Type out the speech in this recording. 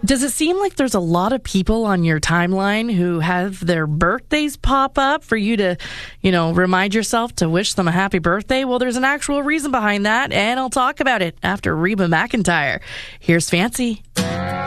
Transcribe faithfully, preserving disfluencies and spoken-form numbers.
Does it seem like there's a lot of people on your timeline who have their birthdays pop up for you to, you know, remind yourself to wish them a happy birthday? Well, there's an actual reason behind that, and I'll talk about it after Reba McEntire. Here's Fancy.